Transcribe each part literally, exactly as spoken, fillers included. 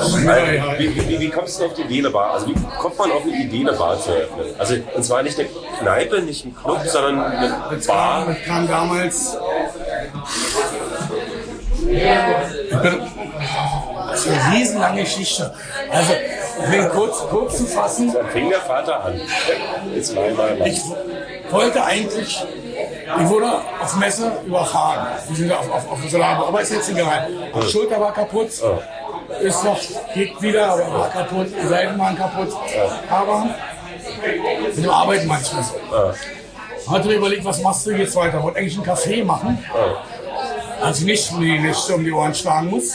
Also, wie, wie, wie kommst du auf die Idee, eine Bar? Also wie kommt man auf eine Idee, eine Bar zu eröffnen? Also und zwar nicht eine Kneipe, nicht ein Club, sondern eine das Bar. Kam, das kam damals. Ich bin, das ist eine riesenlange Geschichte. Also, ich will kurz, kurz zu fassen. Dann fing der Vater an. Jetzt mal mal. Ich wollte eigentlich, ich wurde auf Messe überfahren. Wir sind auf, auf, auf Solar, aber ist jetzt egal. Die Schulter war kaputt, ist noch, geht wieder, aber war kaputt, die Seiten waren kaputt. Aber mit dem Arbeiten manchmal so. Hatte mir überlegt, was machst du jetzt weiter? Wollte eigentlich einen Café machen, als ich nicht um die Nächte um die Ohren schlagen muss.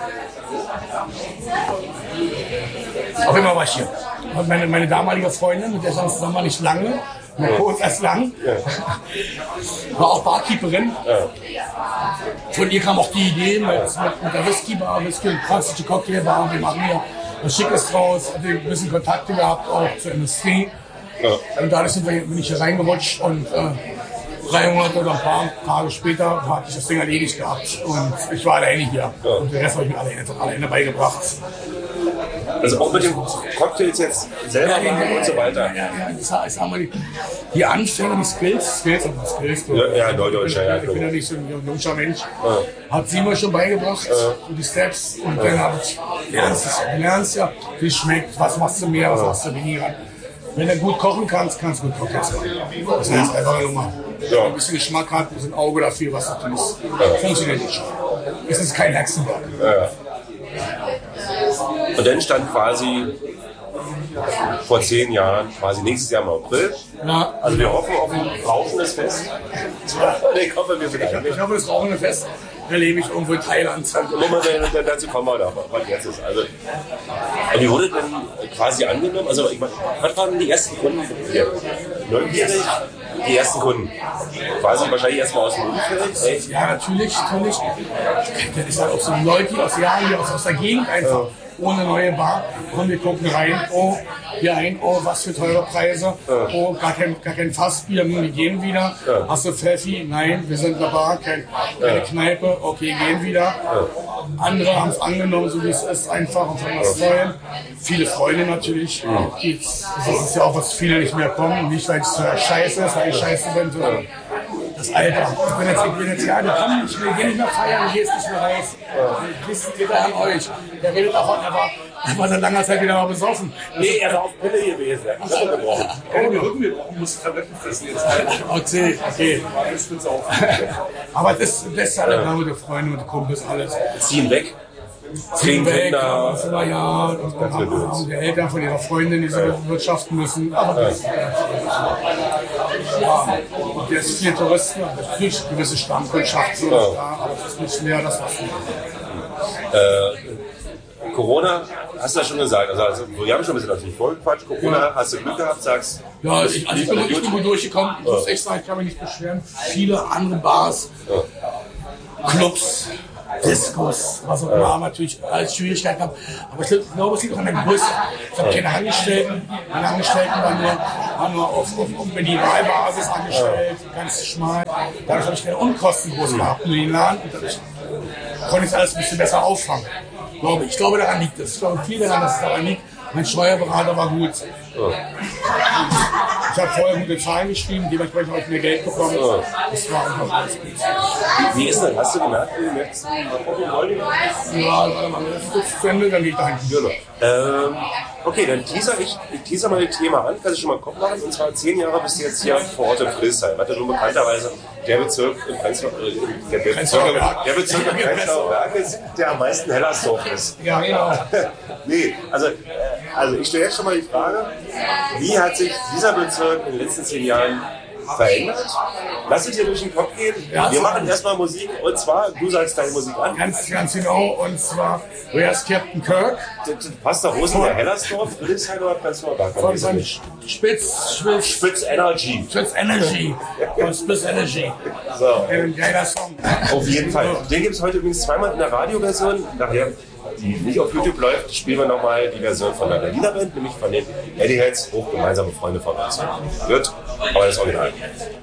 Auf jeden Fall war ich hier. Und meine, meine damalige Freundin, mit der stand zusammen war nicht lange, nur kurz als lang, war auch Barkeeperin. Von ihr kam auch die Idee mit, mit, mit der Whisky-Bar, Whisky und klassische Cocktailbar. Wir machen hier was Schickes draus, hatte ein bisschen Kontakte gehabt auch zur Industrie. Und dadurch sind wir, bin ich hier reingerutscht und äh, drei Monate oder ein paar Tage später hatte ich das Ding erledigt gehabt und ich war alleine hier. Und den Rest habe ich mir alleine, alleine beigebracht. Also auch mit den Cocktails jetzt selber Ja, machen ja, und so weiter. Ja, ja, ja. Ich sag mal, die, die Anfänge, die Skills, Skills und Skills. Ja, ja, Neudeutscher, ja. Ich bin ja nicht so ein junger Mensch. Ja. Hat sie mir schon beigebracht, ja. So die Steps. Und ja. Dann habe ich, lernst du lernst ja, wie es schmeckt, was machst du mehr, was machst du weniger. Wenn du gut kochen kannst, kannst du gut Cocktails machen. Das heißt einfach nur ja. Ein bisschen Geschmack hat, ein bisschen Auge dafür, was du tust. Ja. Funktioniert nicht schon. Es ist kein Hexenwerk. Ja. Und dann stand quasi vor zehn Jahren, quasi nächstes Jahr im April. Ja. Also wir hoffen auf ein rauschendes Fest. Ich hoffe, wir sind ich, ich hoffe, das rauschende Fest erlebe ich irgendwo in Thailand. Dann, dazu kommen wir da, was jetzt ist. Also, wie wurde denn quasi angenommen? Also, ich meine, was waren die ersten Kunden hier? Neugierig? Die ersten Kunden. Quasi wahrscheinlich erstmal aus dem Umfeld. Ja, natürlich, natürlich. Das ist halt auch so Leute, die aus Jahren, die aus, aus der Gegend einfach. Ohne neue Bar, komm, wir gucken rein, oh, hier ein, oh, was für teure Preise, oh, gar kein, gar kein Fassbier, wir gehen wieder, hast du Pfeffi? Nein, wir sind in der Bar, kein, keine Kneipe, okay, gehen wieder. Andere haben es angenommen, so wie es ist, einfach und fangen was Neues. Viele Freunde natürlich, geht's. Das ist ja auch, was viele nicht mehr kommen, nicht weil es so scheiße ist, weil ich scheiße bin, sondern das Alter. Ich bin jetzt, ich bin jetzt ja, wir kommen, ich will nicht mehr feiern, ich gehe jetzt nicht mehr raus. Wissen geht an euch. Der redet auch, er war, er war seit langer Zeit wieder mal besoffen. Nee, er war auf Pille gewesen. Er hat gebrochen. Oh, die Rücken gebrochen, muss Tabletten fressen jetzt. Okay, okay. Aber das, das ist alle da mit den Freunden, mit den Kumpels, alles. Ziehen weg. Ziehen weg, aber ja, und dann haben die Eltern von ihrer Freundin, die sie wirtschaften müssen. Aber das ja, und jetzt viele Touristen, natürlich gewisse Stammkundschaft, so ja. Da, aber es ist nicht mehr das, was äh, Corona, hast du ja schon gesagt, also, also wir haben schon ein bisschen natürlich vorgequatscht, Corona, ja. Hast du Glück gehabt, sagst ja, ich, also ich, bin, ich bin gut durchgekommen, ich muss echt sagen, ich kann mich nicht beschweren, viele andere Bars, ja. Clubs, Diskos, was auch immer, ja. Natürlich als Schwierigkeiten gehabt. Aber ich glaube, es liegt auch an der Größe. Ich habe keine Angestellten. Meine Angestellten waren nur, waren nur auf, auf, auf Minimalbasis angestellt, ja. Ganz schmal. Dadurch habe ich keine Unkosten groß gehabt, nur den Laden. Und dadurch konnte ich das alles ein bisschen besser auffangen. Glaube ich. Ich glaube, daran liegt es. Ich glaube viel daran, dass es daran liegt. Mein Steuerberater war gut. Ja. Ich habe vorher gute Zahlen geschrieben, dementsprechend habe ich mehr Geld bekommen. Ja. Das war einfach alles gut. Wie ist das? Hast du gemerkt, wie du jetzt ja, warte mal, das ist kurz zu Ende, dann gehe ich dahin. Ähm, okay, dann teaser ich, ich teaser mal das Thema an, kannst du schon mal im Kopf machen. Und zwar zehn Jahre bist du jetzt hier vor Ort in Friedrichshain. Was ja nun bekannterweise der Bezirk in Prenzlauer der Bezirk, der Bezirk in Prenzlauer Berg ist, der am meisten Hellersdorf ist. Ja, genau. Nee, also, also ich stelle jetzt schon mal die Frage, wie hat sich dieser Bezirk in den letzten zehn Jahren verändert? Lass es dir durch den Kopf gehen. Ja, wir machen erstmal Musik und zwar, du sagst deine Musik an. Ganz, ganz genau. Und zwar, Where's Captain Kirk? Das, das passt doch. Wo ist denn der Hellersdorf? Friedrichshain oder Prenzlauer Berg? Von, von Spitz, Spitz, Spitz Energy. Spitz Energy. Von Spitz Energy. So. Ein geiler Song. Auf jeden Fall. Den gibt es heute übrigens zweimal in der Radioversion. Nachher, die nicht auf YouTube läuft, spielen wir nochmal die Version von der Berliner Band, nämlich von den Eddie Heads, hoch gemeinsame Freunde von uns. Wird, aber das Original.